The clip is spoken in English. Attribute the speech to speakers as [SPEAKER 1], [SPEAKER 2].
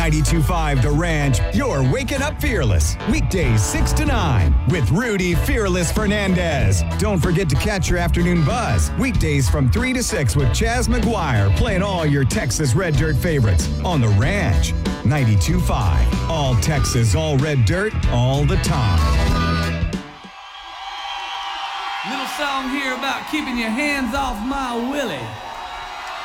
[SPEAKER 1] 92.5 The Ranch, you're waking up fearless. Weekdays 6 to 9 with Rudy Fearless Fernandez. Don't forget to catch your afternoon buzz. Weekdays from 3 to 6 with Chaz McGuire playing all your Texas Red Dirt favorites on The Ranch. 92.5. All Texas, all red dirt, all the time.
[SPEAKER 2] Little song here about keeping your hands off my Willie.